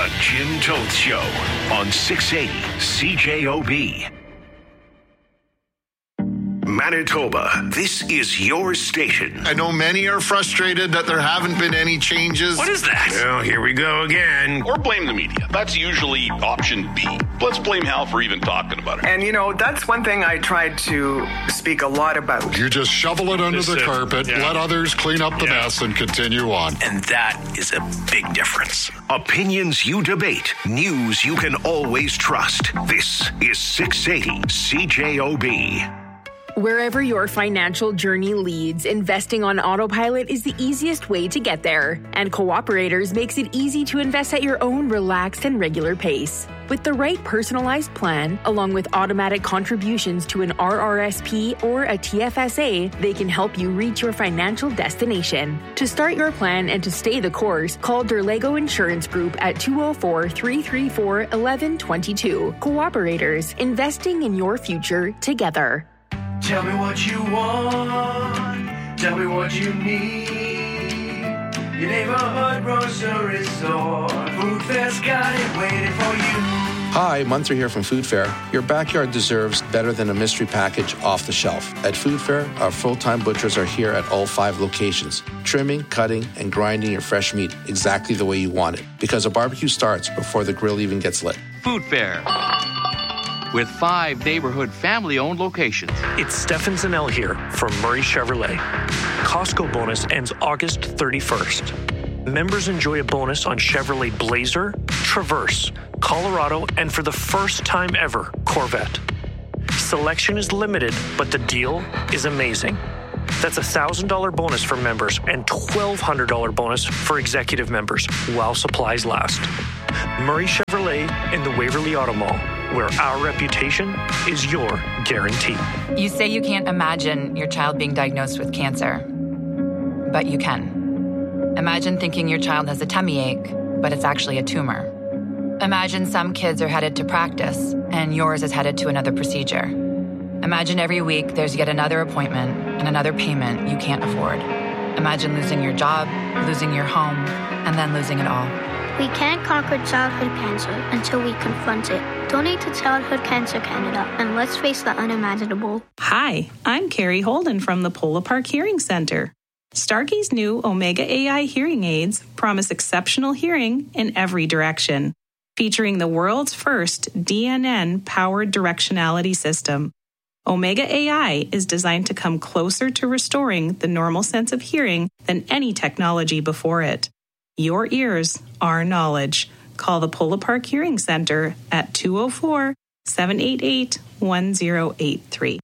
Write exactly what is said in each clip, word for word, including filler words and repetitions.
The Jim Toth Show on six eighty C J O B. Manitoba, this is your station. I know many are frustrated that there haven't been any changes. What is that? Well, here we go again. Or blame the media. That's usually option B. Let's blame Hal for even talking about it. And, you know, that's one thing I tried to speak a lot about. You just shovel it under the carpet, yeah. Let others clean up the yeah. mess, and continue on. And that is a big difference. Opinions you debate. News you can always trust. This is six eighty C J O B. Wherever your financial journey leads, investing on autopilot is the easiest way to get there. And Cooperators makes it easy to invest at your own relaxed and regular pace. With the right personalized plan, along with automatic contributions to an R R S P or a T F S A, they can help you reach your financial destination. To start your plan and to stay the course, call Derlego Insurance Group at two oh four, three three four, one one two two. Cooperators, investing in your future together. Tell me what you want, tell me what you need. Your neighborhood grocery store, Food Fair's got it waiting for you. Hi, Munther here from Food Fair. Your backyard deserves better than a mystery package off the shelf. At Food Fair, our full-time butchers are here at all five locations, trimming, cutting, and grinding your fresh meat exactly the way you want it. Because a barbecue starts before the grill even gets lit. Food Fair. With five neighborhood family-owned locations. It's Stefan Zanell here from Murray Chevrolet. Costco bonus ends August thirty-first. Members enjoy a bonus on Chevrolet Blazer, Traverse, Colorado, and for the first time ever, Corvette. Selection is limited, but the deal is amazing. That's a one thousand dollars bonus for members and twelve hundred dollars bonus for executive members while supplies last. Murray Chevrolet in the Waverly Auto Mall, where our reputation is your guarantee. You say you can't imagine your child being diagnosed with cancer, but you can. Imagine thinking your child has a tummy ache, but it's actually a tumor. Imagine some kids are headed to practice, and yours is headed to another procedure. Imagine every week there's yet another appointment and another payment you can't afford. Imagine losing your job, losing your home, and then losing it all. We can't conquer childhood cancer until we confront it. Donate to Childhood Cancer Canada, and let's face the unimaginable. Hi, I'm Carrie Holden from the Polo Park Hearing Center. Starkey's new Omega A I hearing aids promise exceptional hearing in every direction, featuring the world's first D N N-powered directionality system. Omega A I is designed to come closer to restoring the normal sense of hearing than any technology before it. Your ears, our knowledge. Call the Polo Park Hearing Center at two oh four, seven eight eight, one oh eight three.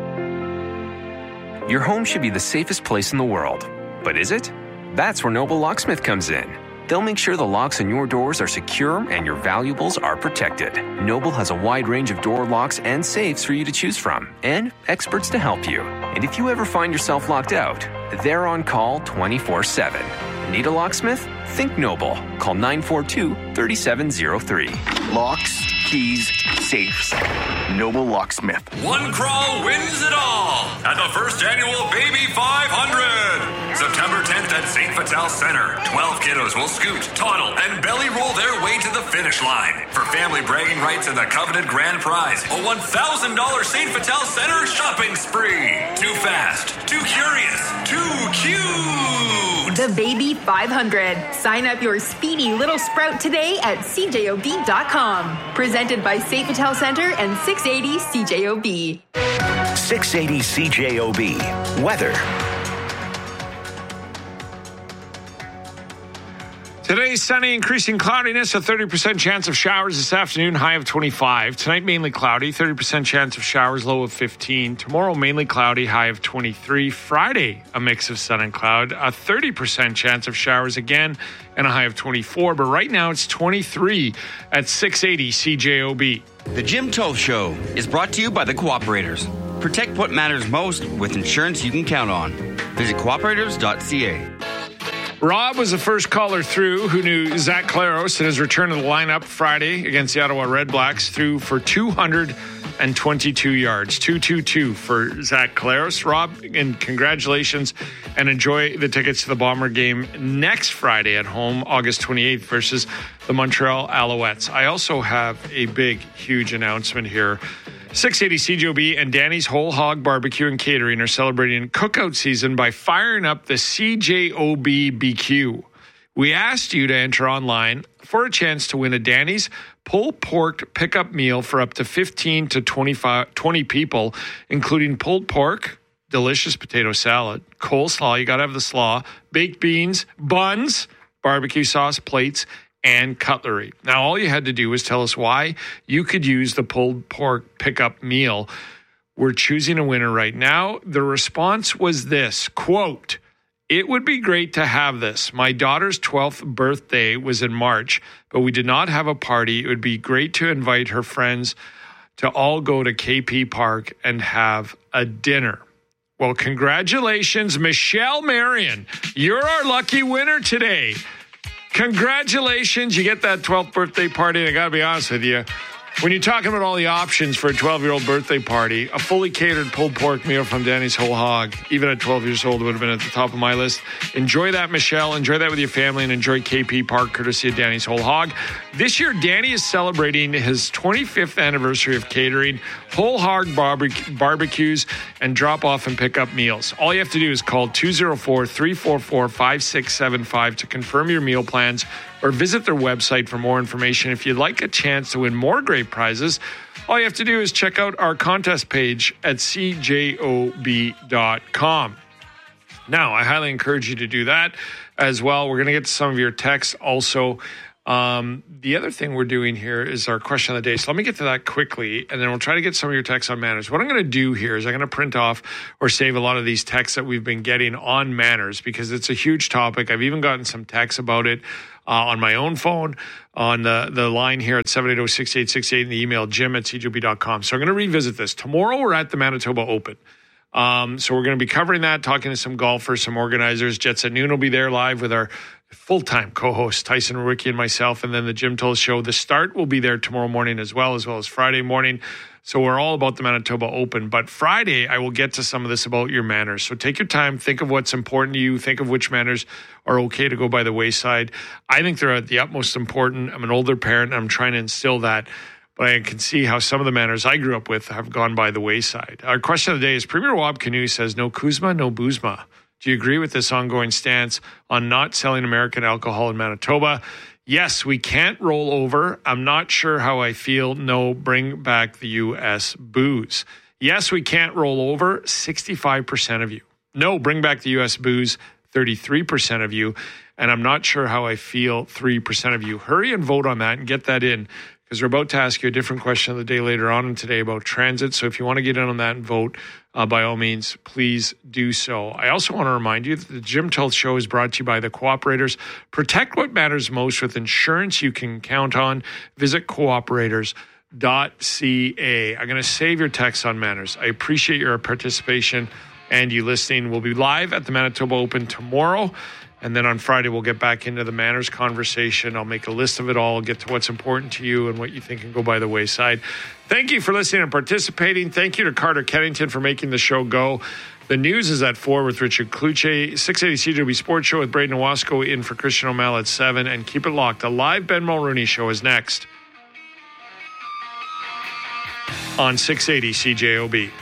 Your home should be the safest place in the world. But is it? That's where Noble Locksmith comes in. They'll make sure the locks on your doors are secure and your valuables are protected. Noble has a wide range of door locks and safes for you to choose from, and experts to help you. And if you ever find yourself locked out, they're on call twenty-four seven. Need a locksmith? Think Noble. Call nine four two, three seven zero three. Locks, keys, safes. Noble Locksmith. One crawl wins it all at the first annual Baby five hundred. September tenth at Saint Vital Center. twelve kiddos will scoot, toddle, and belly roll their way to the finish line. For family bragging rights and the coveted grand prize, a one thousand dollars Saint Vital Center shopping spree. Too fast, too curious, too cute. The Baby five hundred. Sign up your speedy little sprout today at C J O B dot com. Presented by Saint Vital Center and six eighty C J O B. six eighty C J O B. Weather. Today, sunny, increasing cloudiness, a thirty percent chance of showers this afternoon, high of twenty-five. Tonight, mainly cloudy, thirty percent chance of showers, low of fifteen. Tomorrow, mainly cloudy, high of twenty-three. Friday, a mix of sun and cloud, a thirty percent chance of showers again, and a high of twenty-four. But right now, it's twenty-three at six eighty C J O B. The Jim Toth Show is brought to you by the Cooperators. Protect what matters most with insurance you can count on. Visit cooperators dot c a. Rob was the first caller through who knew Zach Claros in his return to the lineup Friday against the Ottawa Redblacks, threw for two hundred and twenty-two yards. two two two for Zach Collaros. Rob, and congratulations, and enjoy the tickets to the Bomber game next Friday at home, August twenty-eighth versus the Montreal Alouettes. I also have a big, huge announcement here. six eighty C J O B and Danny's Whole Hog Barbecue and Catering are celebrating cookout season by firing up the C J O B B Q. We asked you to enter online for a chance to win a Danny's pulled pork pickup meal for up to fifteen to twenty-five, twenty people, including pulled pork, delicious potato salad, coleslaw, you got to have the slaw, baked beans, buns, barbecue sauce, plates, and cutlery. Now, all you had to do was tell us why you could use the pulled pork pickup meal. We're choosing a winner right now. The response was this, quote, "It would be great to have this. My daughter's twelfth birthday was in March, but we did not have a party. It would be great to invite her friends to all go to K P Park and have a dinner." Well, congratulations, Michelle Marion. You're our lucky winner today. Congratulations. You get that twelfth birthday party. And I got to be honest with you, when you're talking about all the options for a twelve-year-old birthday party, a fully catered pulled pork meal from Danny's Whole Hog, even at twelve years old, would have been at the top of my list. Enjoy that, Michelle. Enjoy that with your family, and enjoy K P Park, courtesy of Danny's Whole Hog. This year, Danny is celebrating his twenty-fifth anniversary of catering whole hog barbe- barbecues and drop-off and pick-up meals. All you have to do is call two oh four, three four four, five six seven five to confirm your meal plans, or visit their website for more information. If you'd like a chance to win more great prizes, all you have to do is check out our contest page at c j o b dot com. Now, I highly encourage you to do that as well. We're going to get to some of your texts also. Um, the other thing we're doing here is our question of the day. So let me get to that quickly, and then we'll try to get some of your texts on manners. What I'm going to do here is I'm going to print off or save a lot of these texts that we've been getting on manners, because it's a huge topic. I've even gotten some texts about it uh, on my own phone, on the, the line here at seven eight zero, six eight six eight, and the email jim at c j o b dot com. So I'm going to revisit this. Tomorrow we're at the Manitoba Open. Um, so we're going to be covering that, talking to some golfers, some organizers. Jets at Noon will be there live with our full-time co-host Tyson Rewicki and myself, and then the Jim Toll Show. The Start will be there tomorrow morning as well, as well as Friday morning. So we're all about the Manitoba Open. But Friday, I will get to some of this about your manners. So take your time, think of what's important to you, think of which manners are okay to go by the wayside. I think they're at the utmost important. I'm an older parent, and I'm trying to instill that. But I can see how some of the manners I grew up with have gone by the wayside. Our question of the day is, Premier Wab Kinew says, no Kuzma, no Boozma. Do you agree with this ongoing stance on not selling American alcohol in Manitoba? Yes, we can't roll over. I'm not sure how I feel. No, bring back the U S booze. Yes, we can't roll over. sixty-five percent of you. No, bring back the U S booze. thirty-three percent of you. And I'm not sure how I feel. three percent of you. Hurry and vote on that and get that in, because we're about to ask you a different question of the day later on today about transit. So if you want to get in on that and vote, uh, by all means, please do so. I also want to remind you that the Jim Toll Show is brought to you by the Cooperators. Protect what matters most with insurance you can count on. Visit cooperators dot c a. I'm going to save your texts on manners. I appreciate your participation and you listening. We'll be live at the Manitoba Open tomorrow. And then on Friday, we'll get back into the manners conversation. I'll make a list of it all, get to what's important to you and what you think can go by the wayside. Thank you for listening and participating. Thank you to Carter Kennington for making the show go. The news is at four with Richard Kluche. six eighty C J O B Sports Show with Braden Owasco in for Christian O'Malley at seven. And keep it locked. A live Ben Mulrooney show is next on six eighty C J O B.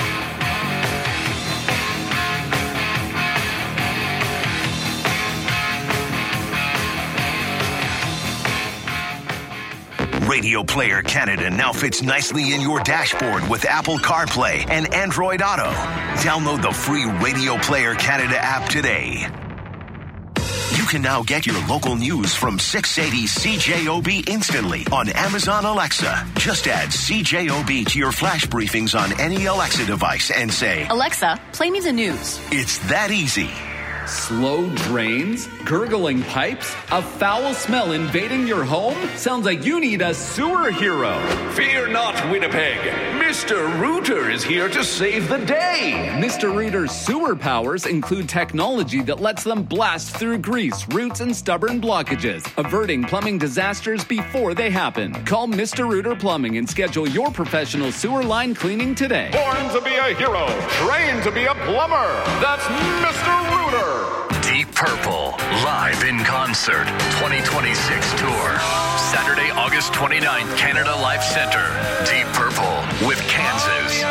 Radio Player Canada now fits nicely in your dashboard with Apple CarPlay and Android Auto. Download the free Radio Player Canada app today. You can now get your local news from six eighty C J O B instantly on Amazon Alexa. Just add C J O B to your flash briefings on any Alexa device and say, Alexa, play me the news. It's that easy. Slow drains? Gurgling pipes? A foul smell invading your home? Sounds like you need a sewer hero. Fear not, Winnipeg. Mister Rooter is here to save the day. Mister Rooter's sewer powers include technology that lets them blast through grease, roots, and stubborn blockages, averting plumbing disasters before they happen. Call Mister Rooter Plumbing and schedule your professional sewer line cleaning today. Born to be a hero, trained to be a plumber. That's Mister Rooter. Deep Purple, live in concert, twenty twenty-six tour. Saturday, August twenty-ninth, Canada Life Center. Deep Purple with Kansas.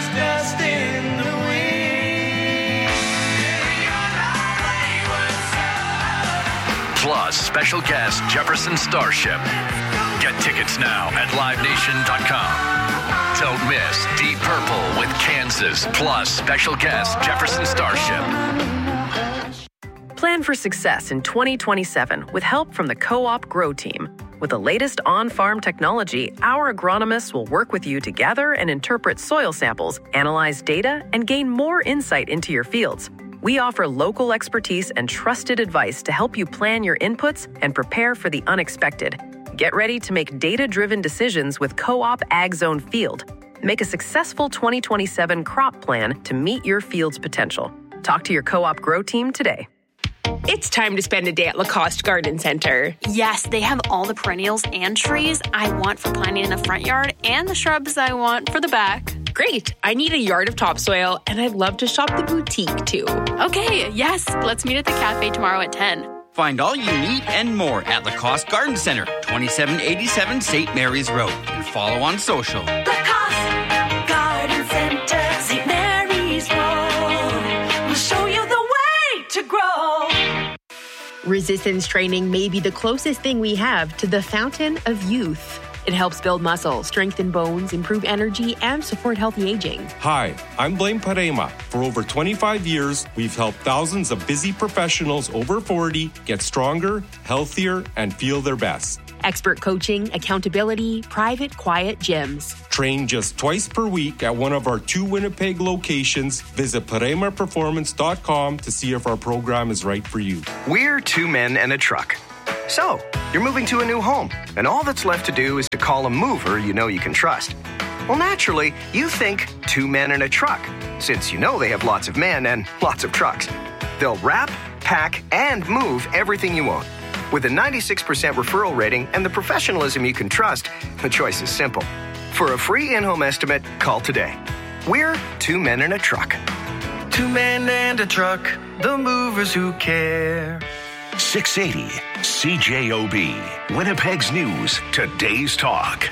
Plus, special guest Jefferson Starship. Get tickets now at live nation dot com. Don't miss Deep Purple with Kansas, plus special guest Jefferson Starship. Plan for success in twenty twenty-seven with help from the Co-op Grow Team. With the latest on-farm technology, our agronomists will work with you to gather and interpret soil samples, analyze data, and gain more insight into your fields. We offer local expertise and trusted advice to help you plan your inputs and prepare for the unexpected. Get ready to make data-driven decisions with Co-op Ag Zone Field. Make a successful twenty twenty-seven crop plan to meet your field's potential. Talk to your Co-op Grow Team today. It's time to spend a day at Lacoste Garden Center. Yes, they have all the perennials and trees I want for planting in the front yard and the shrubs I want for the back. Great. I need a yard of topsoil, and I'd love to shop the boutique, too. Okay, yes. Let's meet at the cafe tomorrow at ten. Find all you need and more at Lacoste Garden Center, twenty-seven eighty-seven Saint Mary's Road. And follow on social. Lacoste Garden Center, Saint Mary's Road. We'll show you the way to grow. Resistance training may be the closest thing we have to the fountain of youth. It helps build muscle, strengthen bones, improve energy, and support healthy aging. Hi, I'm Blaine Parema. For over twenty-five years, we've helped thousands of busy professionals over forty get stronger, healthier, and feel their best. Expert coaching, accountability, private, quiet gyms. Train just twice per week at one of our two Winnipeg locations. Visit parema performance dot com to see if our program is right for you. We're two men and a truck. So, you're moving to a new home, and all that's left to do is to call a mover you know you can trust. Well, naturally, you think two men and a truck, since you know they have lots of men and lots of trucks. They'll wrap, pack, and move everything you own. With a ninety-six percent referral rating and the professionalism you can trust, the choice is simple. For a free in-home estimate, call today. We're two men and a truck. Two men and a truck, the movers who care. six eighty C J O B, Winnipeg's News, Today's Talk.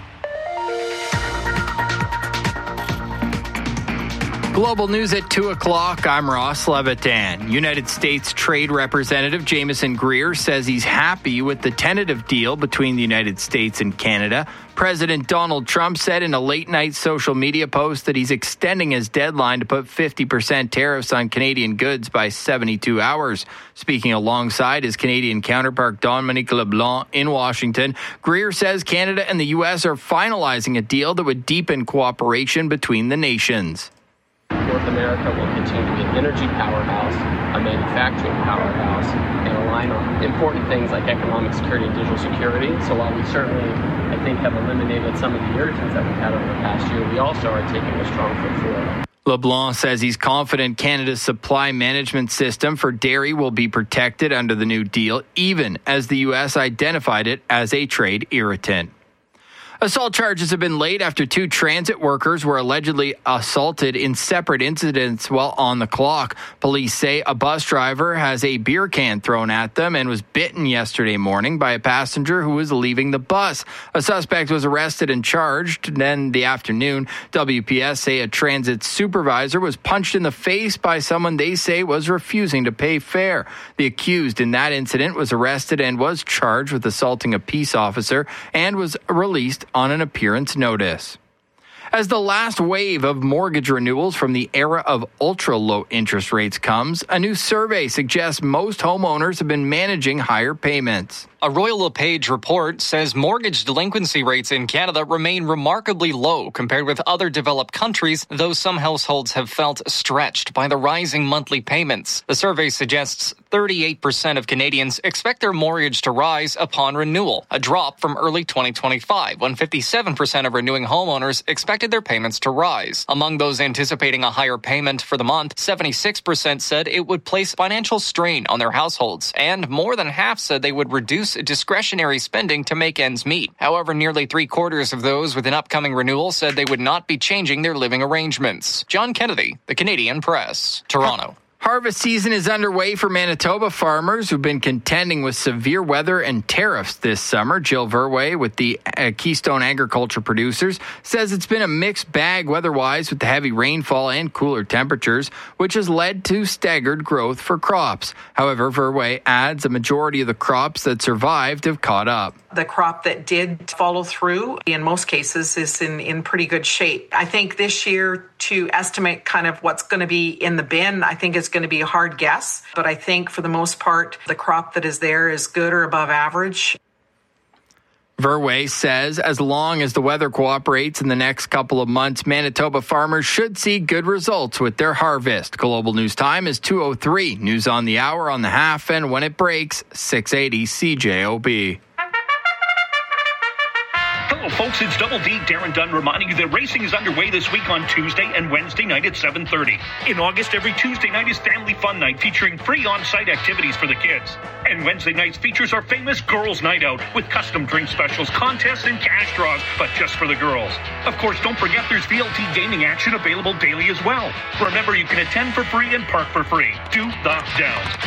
Global News at two o'clock. I'm Ross Levitan. United States Trade Representative Jameson Greer says he's happy with the tentative deal between the United States and Canada. President Donald Trump said in a late-night social media post that he's extending his deadline to put fifty percent tariffs on Canadian goods by seventy-two hours. Speaking alongside his Canadian counterpart Dominic LeBlanc in Washington, Greer says Canada and the U S are finalizing a deal that would deepen cooperation between the nations. North America will continue to be an energy powerhouse, a manufacturing powerhouse, and align on important things like economic security and digital security. So while we certainly, I think, have eliminated some of the irritants that we've had over the past year, we also are taking a strong foot forward. LeBlanc says he's confident Canada's supply management system for dairy will be protected under the new deal, even as the U S identified it as a trade irritant. Assault charges have been laid after two transit workers were allegedly assaulted in separate incidents while on the clock. Police say a bus driver has a beer can thrown at them and was bitten yesterday morning by a passenger who was leaving the bus. A suspect was arrested and charged. Then the afternoon, W P S say a transit supervisor was punched in the face by someone they say was refusing to pay fare. The accused in that incident was arrested and was charged with assaulting a peace officer and was released on an appearance notice. As the last wave of mortgage renewals from the era of ultra-low interest rates comes, a new survey suggests most homeowners have been managing higher payments. A Royal LePage report says mortgage delinquency rates in Canada remain remarkably low compared with other developed countries, though some households have felt stretched by the rising monthly payments. The survey suggests thirty-eight percent of Canadians expect their mortgage to rise upon renewal, a drop from early twenty twenty-five, when fifty-seven percent of renewing homeowners expected their payments to rise. Among those anticipating a higher payment for the month, seventy-six percent said it would place financial strain on their households, and more than half said they would reduce discretionary spending to make ends meet. However, nearly three quarters of those with an upcoming renewal said they would not be changing their living arrangements. John Kennedy, The Canadian Press, Toronto. Harvest season is underway for Manitoba farmers who've been contending with severe weather and tariffs this summer. Jill Verwey with the uh, Keystone Agriculture Producers says it's been a mixed bag weather-wise with the heavy rainfall and cooler temperatures, which has led to staggered growth for crops. However, Verwey adds a majority of the crops that survived have caught up. The crop that did follow through, in most cases, is in, in pretty good shape. I think this year, to estimate kind of what's going to be in the bin, I think it's going to be a hard guess. But I think for the most part, the crop that is there is good or above average. Verwey says as long as the weather cooperates in the next couple of months, Manitoba farmers should see good results with their harvest. Global News Time is two oh three. News on the hour, on the half, and when it breaks, six eighty C J O B. Hello, folks. It's Double D, Darren Dunn, reminding you that racing is underway this week on Tuesday and Wednesday night at seven thirty. In August, every Tuesday night is Family Fun Night, featuring free on-site activities for the kids. And Wednesday nights features our famous Girls' Night Out, with custom drink specials, contests, and cash draws, but just for the girls. Of course, don't forget there's V L T gaming action available daily as well. Remember, you can attend for free and park for free. Do the Downs.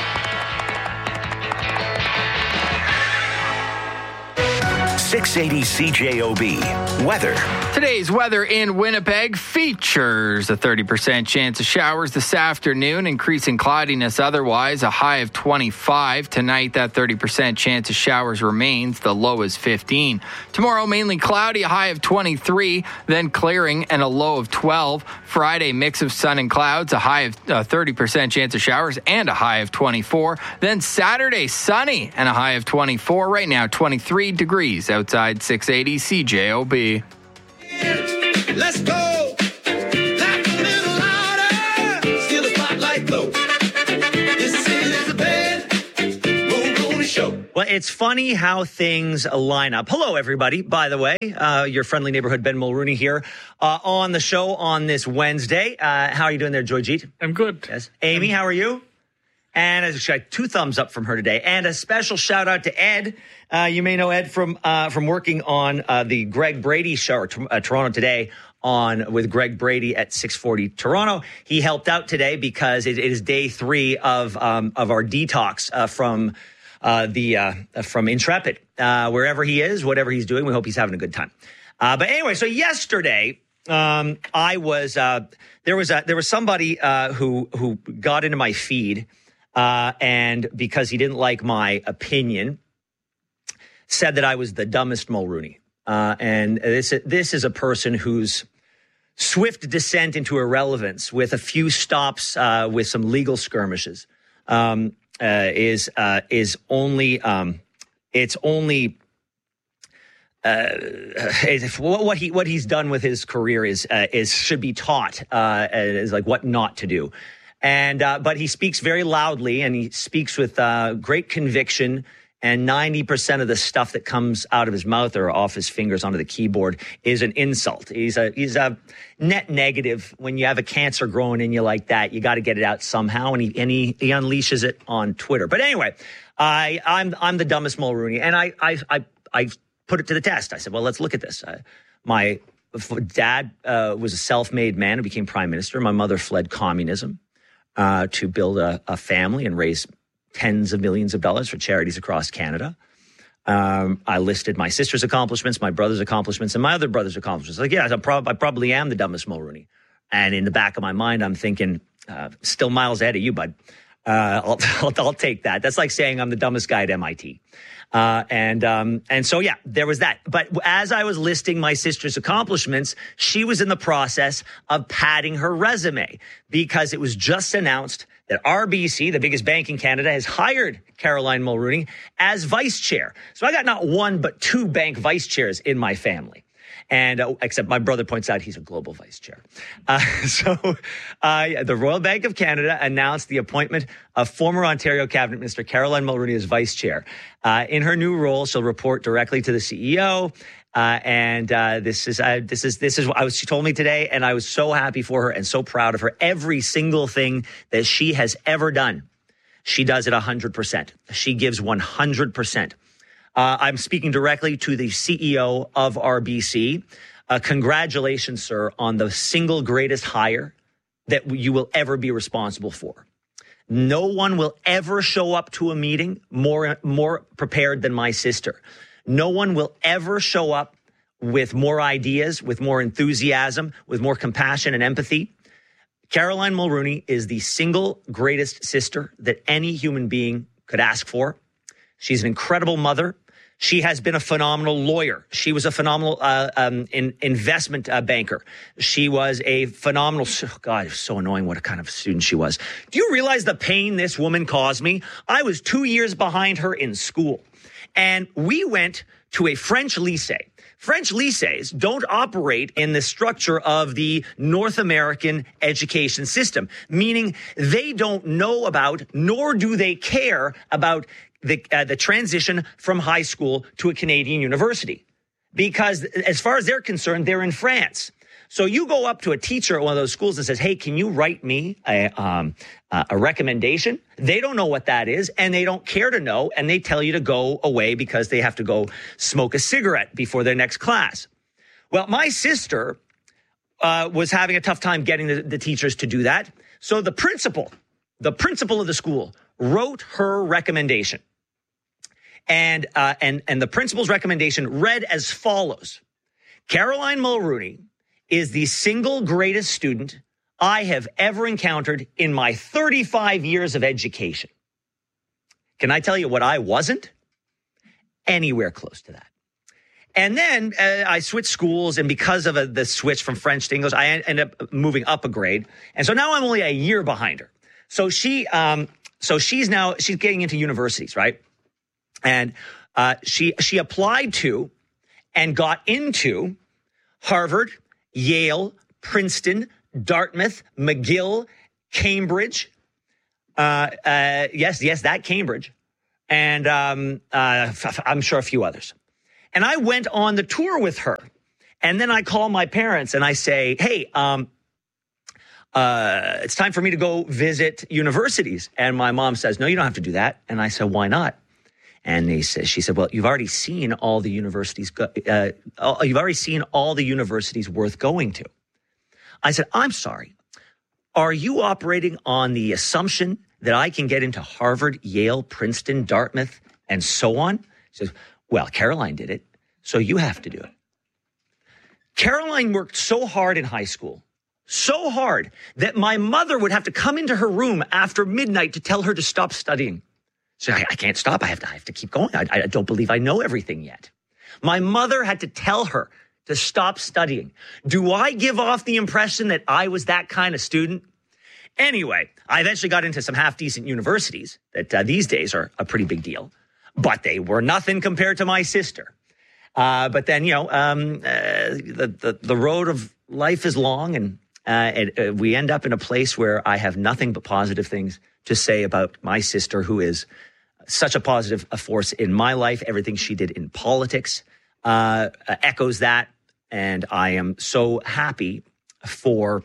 six eighty C J O B. Weather. Today's weather in Winnipeg features a thirty percent chance of showers this afternoon, increasing cloudiness otherwise, a high of twenty-five. Tonight, that thirty percent chance of showers remains, the low is fifteen. Tomorrow, mainly cloudy, a high of twenty-three, then clearing and a low of twelve. Friday, mix of sun and clouds, a high of uh, thirty percent chance of showers and a high of twenty-four. Then Saturday, sunny and a high of twenty-four. Right now, twenty-three degrees outside six eighty C J O B. Let's go. Laugh a little louder. Steal the spotlight glow. This is the Ben Mulroney Show. Well, it's funny how things line up. Hello, everybody. By the way, uh, your friendly neighborhood Ben Mulroney here uh, on the show on this Wednesday. Uh, how are you doing there, Joyjeet? I'm good. Yes. Amy, how are you? And as she got two thumbs up from her today. And a special shout out to Ed. Uh, you may know Ed from uh, from working on uh, the Greg Brady show, or uh, Toronto Today, on with Greg Brady at six forty Toronto. He helped out today because it, it is day three of um, of our detox uh, from uh, the uh, from Intrepid. Uh, wherever he is, whatever he's doing, we hope he's having a good time. Uh, but anyway, so yesterday um, I was uh, there was a, there was somebody uh, who who got into my feed. Uh, and because he didn't like my opinion, said that I was the dumbest Mulroney. Uh, and this, this is a person whose swift descent into irrelevance with a few stops uh, with some legal skirmishes um, uh, is uh, is only um, it's only uh, what he what he's done with his career is uh, is should be taught uh, is like what not to do. And uh, but he speaks very loudly, and he speaks with uh, great conviction. And ninety percent of the stuff that comes out of his mouth or off his fingers onto the keyboard is an insult. He's a he's a net negative. When you have a cancer growing in you like that, you got to get it out somehow. And he and he, he unleashes it on Twitter. But anyway, I I'm I'm the dumbest Mulroney, and I I I I put it to the test. I said, well, let's look at this. Uh, my dad uh, was a self-made man who became prime minister. My mother fled communism. Uh, to build a, a family and raise tens of millions of dollars for charities across Canada. Um, I listed my sister's accomplishments, my brother's accomplishments, and my other brother's accomplishments. Like, yeah, I'm prob- I probably am the dumbest Mulroney. And in the back of my mind, I'm thinking, uh, still miles ahead of you, bud. Uh, I'll, I'll, I'll take that. That's like saying I'm the dumbest guy at M I T. Uh, and, um, and so, yeah, there was that. But as I was listing my sister's accomplishments, she was in the process of padding her resume because it was just announced that R B C, the biggest bank in Canada, has hired Caroline Mulroney as vice chair. So I got not one, but two bank vice chairs in my family. And uh, except my brother points out he's a global vice chair. Uh, so uh, the Royal Bank of Canada announced the appointment of former Ontario Cabinet Minister Caroline Mulroney as vice chair. Uh, in her new role, she'll report directly to the C E O. Uh, and uh, this is uh, this is this is what I was, she told me today, and I was so happy for her and so proud of her. Every single thing that she has ever done, she does it one hundred percent. She gives one hundred percent. Uh, I'm speaking directly to the C E O of R B C. Uh, congratulations, sir, on the single greatest hire that you will ever be responsible for. No one will ever show up to a meeting more, more prepared than my sister. No one will ever show up with more ideas, with more enthusiasm, with more compassion and empathy. Caroline Mulroney is the single greatest sister that any human being could ask for. She's an incredible mother. She has been a phenomenal lawyer. She was a phenomenal uh, um, in, investment uh, banker. She was a phenomenal, oh God, it was so annoying what a kind of student she was. Do you realize the pain this woman caused me? I was two years behind her in school. And we went to a French lycée. French lycées don't operate in the structure of the North American education system, meaning they don't know about, nor do they care about the uh, the transition from high school to a Canadian university. Because as far as they're concerned, they're in France. So you go up to a teacher at one of those schools and says, hey, can you write me a, um, a recommendation? They don't know what that is, and they don't care to know, and they tell you to go away because they have to go smoke a cigarette before their next class. Well, my sister uh, was having a tough time getting the, the teachers to do that. So the principal, the principal of the school, wrote her recommendation. And, uh, and, and the principal's recommendation read as follows. Caroline Mulroney is the single greatest student I have ever encountered in my thirty-five years of education. Can I tell you what I wasn't? Anywhere close to that. And then uh, I switched schools, and because of a, the switch from French to English, I ended up moving up a grade. And so now I'm only a year behind her. So she, um, so she's now, she's getting into universities, right? And uh, she she applied to and got into Harvard, Yale, Princeton, Dartmouth, McGill, Cambridge. Uh, uh, yes, yes, that Cambridge. And um, uh, I'm sure a few others. And I went on the tour with her. And then I call my parents and I say, hey, um, uh, it's time for me to go visit universities. And my mom says, no, you don't have to do that. And I said, why not? And they said, she said, well, you've already seen all the universities, go, uh, you've already seen all the universities worth going to. I said, I'm sorry. Are you operating on the assumption that I can get into Harvard, Yale, Princeton, Dartmouth, and so on? She says, well, Caroline did it, so you have to do it. Caroline worked so hard in high school, so hard that my mother would have to come into her room after midnight to tell her to stop studying. So I, I can't stop. I have to, I have to keep going. I, I don't believe I know everything yet. My mother had to tell her to stop studying. Do I give off the impression that I was that kind of student? Anyway, I eventually got into some half-decent universities that uh, these days are a pretty big deal, but they were nothing compared to my sister. Uh, but then, you know, um, uh, the, the, the road of life is long, and uh, it, uh, we end up in a place where I have nothing but positive things to say about my sister, who is such a positive force in my life. Everything she did in politics uh, echoes that. And I am so happy for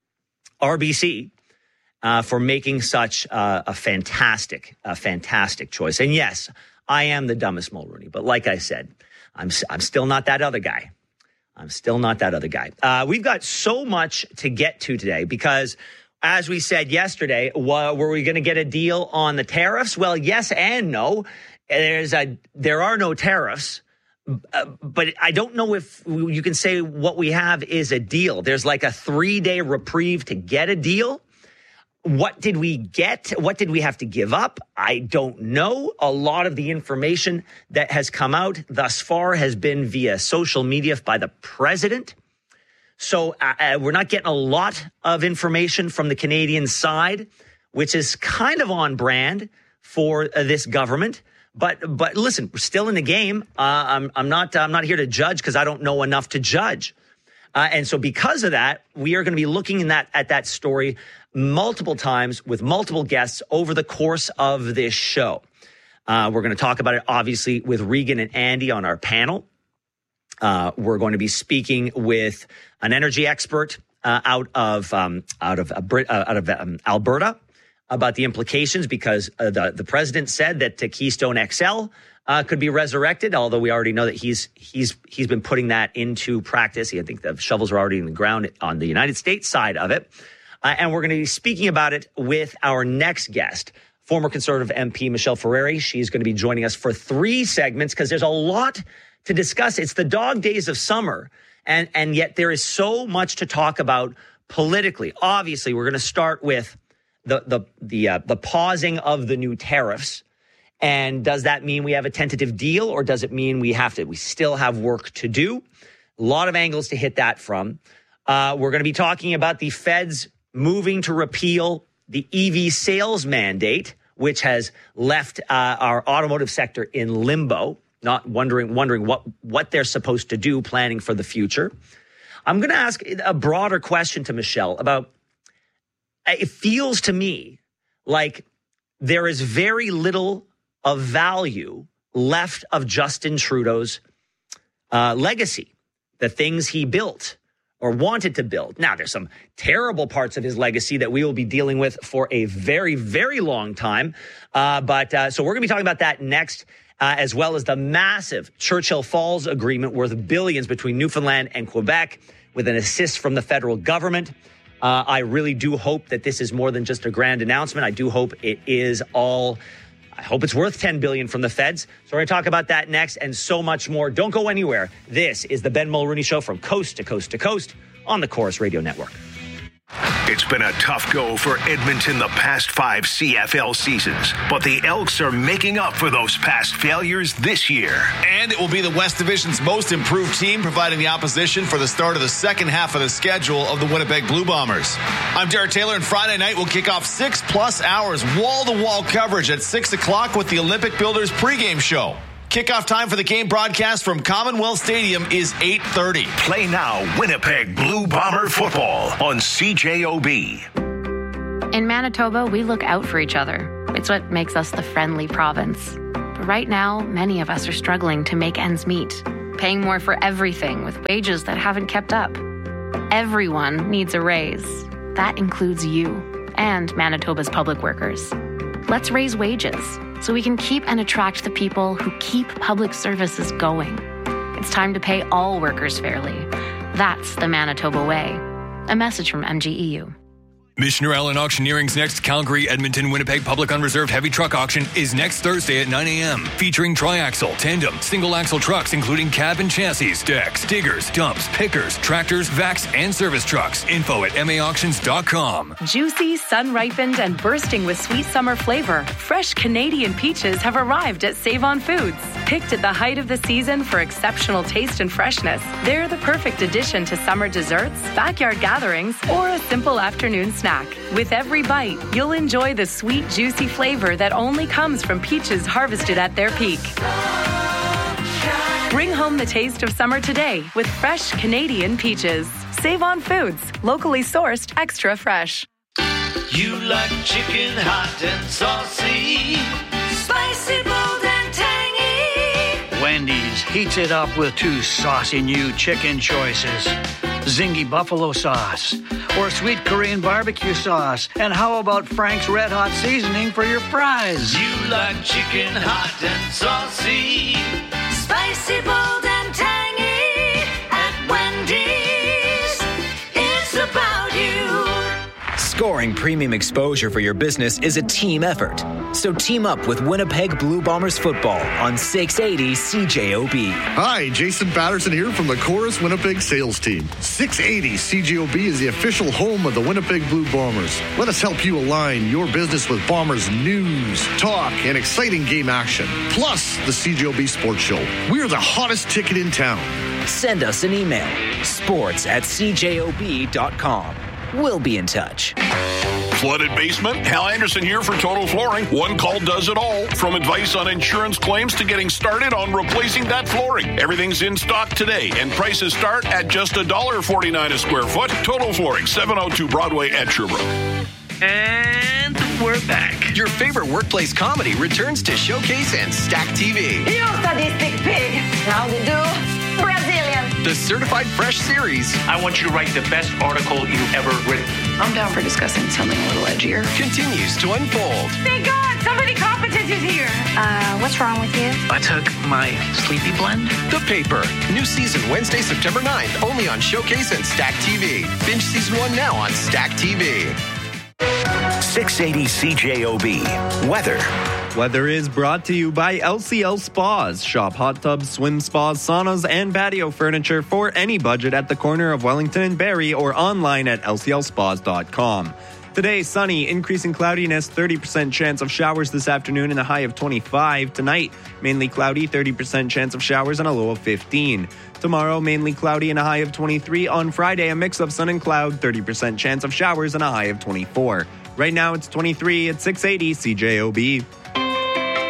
R B C uh, for making such uh, a fantastic, a fantastic choice. And yes, I am the dumbest Mulroney, but like I said, I'm I'm still not that other guy. I'm still not that other guy. Uh, we've got so much to get to today because, as we said yesterday, were we going to get a deal on the tariffs? Well, yes and no. There's a there are no tariffs. Uh, but I don't know if you can say what we have is a deal. There's like a three-day reprieve to get a deal. What did we get? What did we have to give up? I don't know. A lot of the information that has come out thus far has been via social media by the president. So uh, we're not getting a lot of information from the Canadian side. which is kind of on brand for uh, this government. But but listen, we're still in the game. Uh, I'm I'm not I'm not here to judge because I don't know enough to judge. Uh, and so because of that, we are going to be looking in that at that story multiple times with multiple guests over the course of this show. Uh, we're going to talk about it, obviously, with Regan and Andy on our panel. Uh, we're going to be speaking with an energy expert uh, out of um, out of uh, Brit- uh, out of um, Alberta about the implications, because uh, the the president said that uh, Keystone X L uh, could be resurrected. Although we already know that he's he's he's been putting that into practice. I think the shovels are already in the ground on the United States side of it, uh, and we're going to be speaking about it with our next guest, former Conservative M P Michelle Ferreri. She's going to be joining us for three segments because there's a lot to discuss. It's the dog days of summer, and and yet there is so much to talk about politically. Obviously, we're going to start with the the the uh, the pausing of the new tariffs, and does that mean we have a tentative deal, or does it mean we have to? We still have work to do. A lot of angles to hit that from. Uh, we're going to be talking about the feds moving to repeal the E V sales mandate, which has left uh, our automotive sector in limbo, not wondering wondering what, what they're supposed to do, planning for the future. I'm going to ask a broader question to Michelle about, it feels to me like there is very little of value left of Justin Trudeau's uh, legacy, the things he built or wanted to build. Now, there's some terrible parts of his legacy that we will be dealing with for a very, very long time. Uh, but uh, so we're going to be talking about that next. Uh, as well as the massive Churchill Falls agreement worth billions between Newfoundland and Quebec with an assist from the federal government. Uh, I really do hope that this is more than just a grand announcement. I do hope it is all, I hope it's worth ten billion dollars from the feds. So we're going to talk about that next and so much more. Don't go anywhere. This is the Ben Mulrooney Show from coast to coast to coast on the Corus Radio Network. It's been a tough go for Edmonton the past five C F L seasons, but the Elks are making up for those past failures this year. And it will be the West Division's most improved team, providing the opposition for the start of the second half of the schedule of the Winnipeg Blue Bombers. I'm Derek Taylor, and Friday night will kick off six plus hours wall-to-wall coverage at six o'clock with the Olympic Builders pregame show. Kickoff time for the game broadcast from Commonwealth Stadium is eight thirty. Play now Winnipeg Blue Bomber football on C J O B. In Manitoba, we look out for each other. It's what makes us the friendly province. But right now, many of us are struggling to make ends meet, paying more for everything with wages that haven't kept up. Everyone needs a raise. That includes you and Manitoba's public workers. Let's raise wages so we can keep and attract the people who keep public services going. It's time to pay all workers fairly. That's the Manitoba way. A message from M G E U. Missioner Allen Auctioneering's next Calgary, Edmonton, Winnipeg Public Unreserved Heavy Truck Auction is next Thursday at nine a.m. featuring triaxle, tandem, single-axle trucks including cab and chassis, decks, diggers, dumps, pickers, tractors, vacs, and service trucks. Info at m a auctions dot com. Juicy, sun-ripened, and bursting with sweet summer flavor, fresh Canadian peaches have arrived at Save-On Foods. Picked at the height of the season for exceptional taste and freshness, they're the perfect addition to summer desserts, backyard gatherings, or a simple afternoon snack. With every bite, you'll enjoy the sweet, juicy flavor that only comes from peaches harvested at their peak. Bring home the taste of summer today with fresh Canadian peaches. Save on Foods, locally sourced, extra fresh. You like chicken hot and saucy, spicy, bold and tangy. Wendy's heats it up with two saucy new chicken choices. Zingy buffalo sauce or sweet Korean barbecue sauce. And how about Frank's Red Hot seasoning for your fries? You like chicken hot and saucy, spicy, bold and tangy. At Wendy's, it's about you. Scoring premium exposure for your business is a team effort. So team up with Winnipeg Blue Bombers football on six eighty C J O B. Hi, Jason Patterson here from the Corus Winnipeg sales team. six eighty C J O B is the official home of the Winnipeg Blue Bombers. Let us help you align your business with Bombers news, talk, and exciting game action. Plus the C J O B Sports Show. We are the hottest ticket in town. Send us an email, sports at c j o b dot com. we'll be in touch. Flooded basement? Hal Anderson here for Total Flooring. One call does it all. From advice on insurance claims to getting started on replacing that flooring. Everything's in stock today, and prices start at just one dollar forty-nine a square foot. Total Flooring, seven oh two Broadway at Sherbrooke. And we're back. Your favorite workplace comedy returns to Showcase and Stack T V. You sadistic pig. How they do? Brazilian. The Certified Fresh series. I want you to write the best article you've ever written. I'm down for discussing something a little edgier. Continues to unfold. Thank God, somebody competent is here. Uh, what's wrong with you? I took my sleepy blend. The Paper. New season Wednesday, September ninth, only on Showcase and Stack T V. Binge season one now on Stack T V. six eighty C J O B. Weather. Weather is brought to you by L C L Spas. Shop hot tubs, swim spas, saunas, and patio furniture for any budget at the corner of Wellington and Barrie or online at L C L spas dot com. Today, sunny, increasing cloudiness, thirty percent chance of showers this afternoon and a high of twenty-five. Tonight, mainly cloudy, thirty percent chance of showers and a low of fifteen. Tomorrow, mainly cloudy and a high of twenty-three. On Friday, a mix of sun and cloud, thirty percent chance of showers and a high of twenty-four. Right now, it's twenty-three at six eighty C J O B.